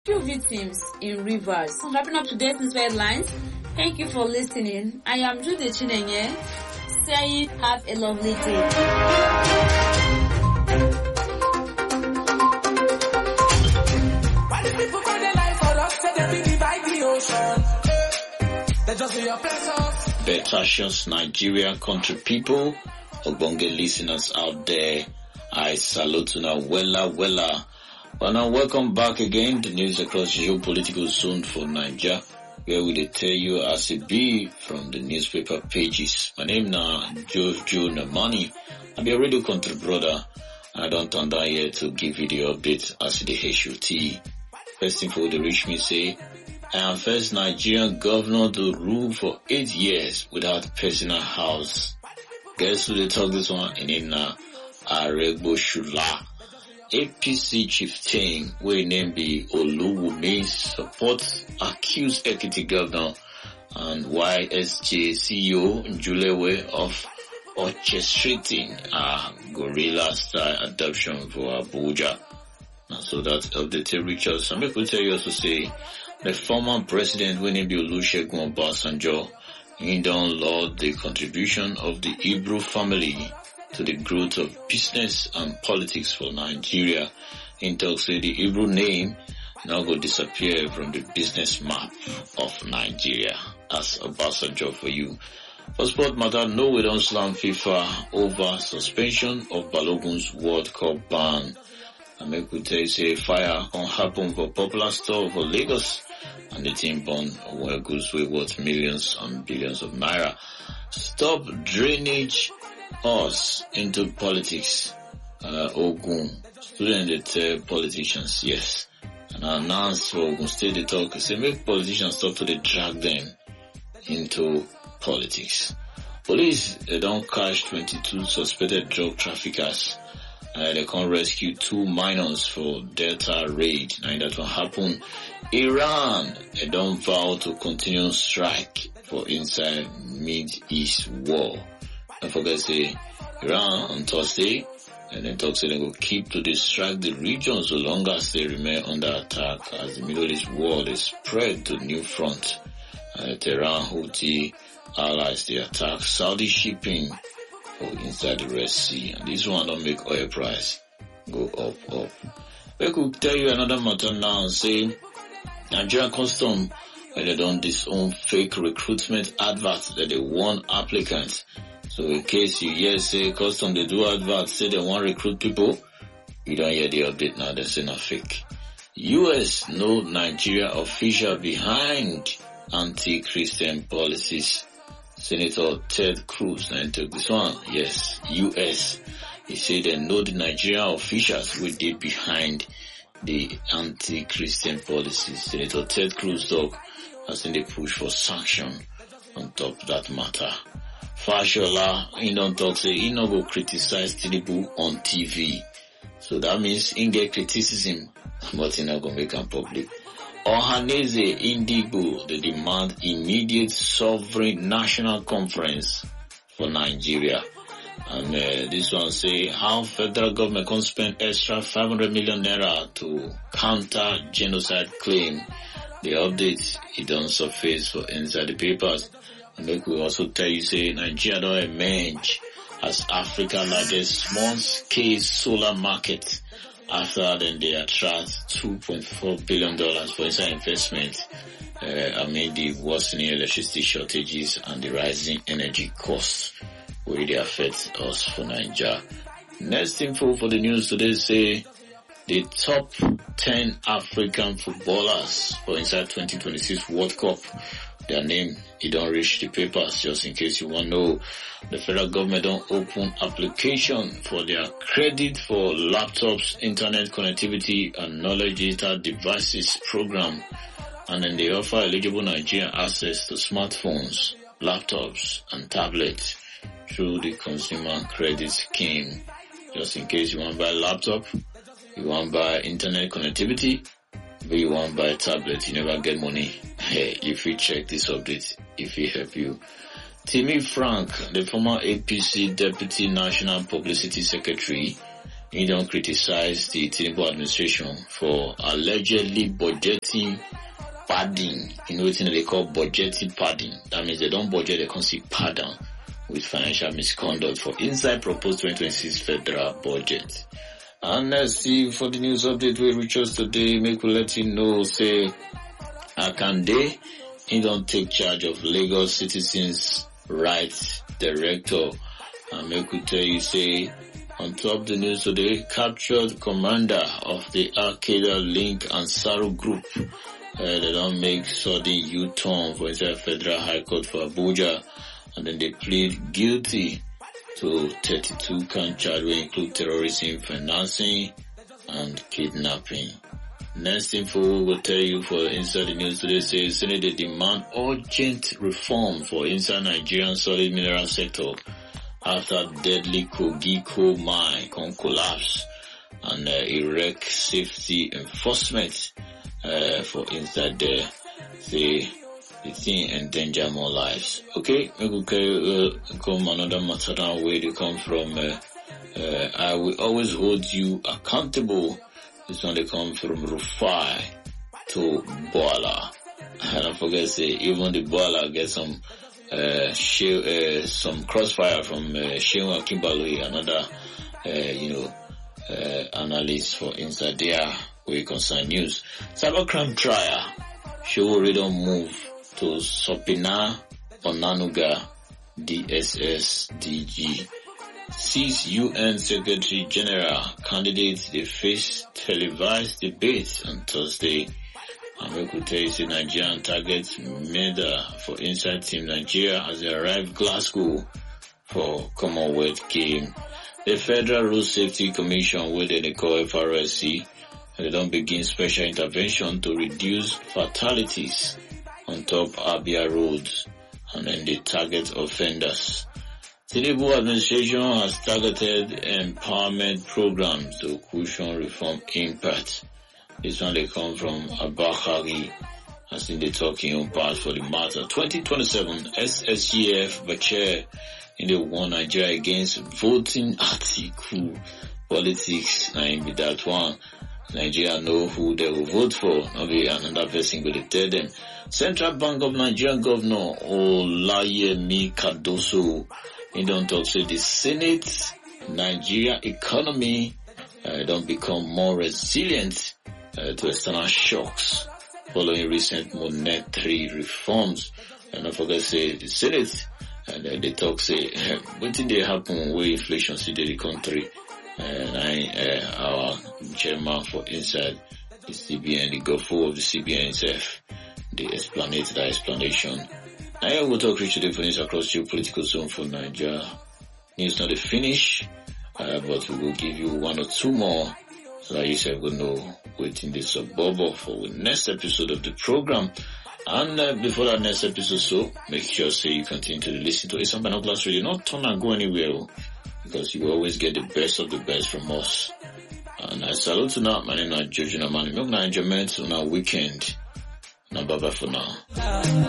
Few victims in Rivers. Wrapping up today's news headlines. Thank you for listening. I am Jude Chinenye, saying have a lovely day. Betashos Nigeria country people, Ogbonge listeners out there, I salute you now, wella. Well, now welcome back again to news across the geopolitical zone for Nigeria, where we tell you as it be from the newspaper pages. My name now Joe Namani. I be a radio country brother, and I don't turn down here to give you the update as the HOT. First thing for the reach me say, I am first Nigerian governor to rule for 8 years without personal house. Guess who they talk this one? In Aregbo Shula. APC chieftain, we name be Oluwumi, supports accused Ekiti governor and YSJ CEO Njulewe of orchestrating a guerrilla-style adoption for Abuja. And so that's updated Richard. Some people tell you also say the former president, we name be Olusegun Obasanjo, he don't laud the contribution of the Ibro family to the growth of business and politics for Nigeria. In talks say the Hebrew name now go disappear from the business map of Nigeria. That's Obasanjo for you. For sport matter, no we don't slam FIFA over suspension of Balogun's World Cup ban. And make we tell you say fire can happen for popular store for Lagos, and the team bond where goods way worth millions and billions of naira. Stop drainage us into politics. Ogun students they tell politicians yes, and announce for Ogun State they talk say make politicians stop to drag them into politics. Police they don't catch 22 suspected drug traffickers. They can rescue 2 minors for Delta raid. Now that will happen. Iran they don't vow to continue strike for inside Mid-East war. Don't forget say Iran on Thursday, and then talk say they will keep to distract the region so long as they remain under attack as the Middle East war is spread to new front. Tehran Houthi allies they attack Saudi shipping for inside the Red Sea, and this one don't make oil price go up. We could tell you another matter now, say Nigerian custom they don't disown fake recruitment adverts that they want applicants. So in case you hear say custom they do adverts say they want recruit people, you don't hear the update now, they say not fake. US know Nigeria official behind anti-Christian policies. Senator Ted Cruz and took this one. Yes, US. He said they know the Nigerian officials will be behind the anti-Christian policies. Senator Ted Cruz talk as in the push for sanction on top of that matter. Fashola, he don't talk say he no go criticize Tinubu on TV. So that means he get criticism, but he not gonna make them public. Ohaneze Indigo, they demand immediate sovereign national conference for Nigeria. And this one say how federal government can spend extra 500 million naira to counter genocide claim. The update it don't surface for inside the papers. And they could also tell you say Nigeria don't emerge as Africa's largest small-scale solar market. After then they attract $2.4 billion for inside investment amid the worsening electricity shortages and the rising energy costs where they affect us for Nigeria. Next info for the news today say the top 10 African footballers for inside 2026 World Cup. Their name, it don't reach the papers, just in case you want to know. The federal government don't open application for their credit for laptops, internet connectivity, and knowledge data devices program. And then they offer eligible Nigerian access to smartphones, laptops, and tablets through the consumer credit scheme. Just in case you want to buy a laptop, you want to buy internet connectivity, but you want to buy a tablet, you never get money. Hey, if you check this update, if it help you. Timmy Frank, the former APC Deputy National Publicity Secretary, he don't criticize the Tinubu administration for allegedly budgeting padding. You know what they call budgeting padding. That means they don't budget, they can't see pattern with financial misconduct for inside proposed 2026 federal budget. And let's see for the news update we reach us today. Make we let you know, say, Akande, he don't take charge of Lagos Citizens Rights Director. And make we tell you, say, on top the news today, captured commander of the Al-Qaeda Link Ansaro Group. They don't make sudden U-turn for inside Federal High Court for Abuja. And then they plead guilty to 32 count charge, which include terrorism, financing, and kidnapping. Next info we will tell you for inside the news today says Senate they demand urgent reform for inside Nigerian solid mineral sector after deadly Kogi coal mine can collapse and erect safety enforcement for inside there. Say the thing endanger more lives. Okay, we will come another matter down where they come from. I will always hold you accountable. This one they come from Rufai to Boala. And don't forget, say even the Boala get some some crossfire from Shewa Kimbalui, another analyst for inside there where concern news. Cybercrime trial. Showore don't move to Sopina Onanuga DSS DG. 6 UN Secretary General candidates they face televised debates on Thursday. And we could tell you the Nigerian targets medal for inside Team Nigeria as they arrive Glasgow for Commonwealth game. The Federal Road Safety Commission, where they call FRSC, they don't begin special intervention to reduce fatalities on top Abia roads, and then they target offenders. Tinubu administration has targeted empowerment programs to cushion reform impact. This one they come from Abakari, as in they talking on part for the matter. 2027 SSGF Bachir in the one Nigeria against voting article politics. Now in that one, Nigeria know who they will vote for. Not be another person will tell them. Central Bank of Nigeria Governor Olayemi Kadoso, he don't talk to the Senate. Nigeria economy don't become more resilient to external shocks following recent monetary reforms. And don't forget, say the Senate and they talk say what did they happen with inflation see the country. And our chairman for inside the CBN, the governor of the CBN itself, they explanate that explanation. Now we'll talk rich today for news across geopolitical zone for Nigeria. News not a finish, but we will give you one or two more so that you say will know waiting this bubble for the next episode of the program. And before that next episode, so make sure say you continue to listen to Asian Binoculars Radio. Not turn and go anywhere, because you will always get the best of the best from us. And I salute you now. My name is George Namani. Milk na enjoyment on our weekend. Now bye bye for now.